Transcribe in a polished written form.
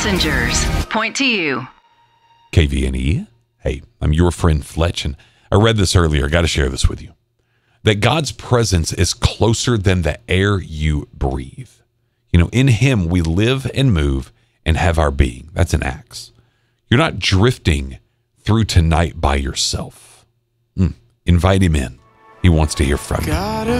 messengers point to you. KVNE. Hey, I'm your friend Fletch, and I read this earlier. I got to share this with you. That God's presence is closer than the air you breathe. You know, in him we live and move and have our being. That's in Acts. You're not drifting through tonight by yourself. Invite him in. He wants to hear from you.